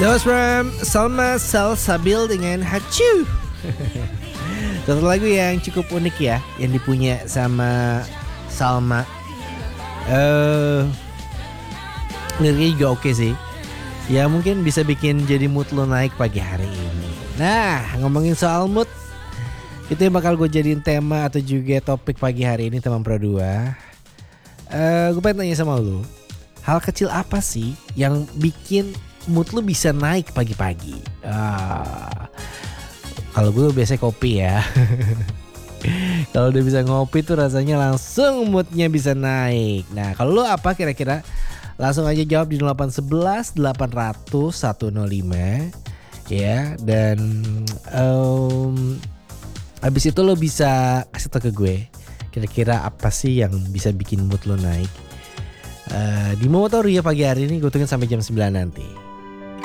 That was from Salma Salsabil dengan Hachu. Satu lagu yang cukup unik ya, yang dipunya sama Salma. Liriknya juga oke sih. Ya mungkin bisa bikin jadi mood lo naik pagi hari ini. Nah, ngomongin soal mood, itu yang bakal gue jadiin tema atau juga topik pagi hari ini teman Pro 2. Gue pengen tanya sama lo, hal kecil apa sih yang bikin mood lo bisa naik pagi-pagi? Kalau gue biasanya kopi ya. Kalau udah bisa ngopi tuh rasanya langsung moodnya bisa naik. Nah kalau lo apa kira-kira? Langsung aja jawab di 0811 800 105 ya. Dan habis itu lo bisa kasih tau ke gue kira-kira apa sih yang bisa bikin mood lo naik. Di Momotori ya pagi hari ini gue tungguin sampai jam 9 nanti.